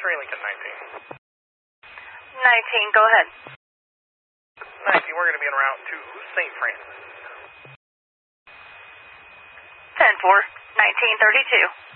X-ray Lincoln 19, go ahead. 19, we're going to be en route to St. Francis. 10-4, 1932.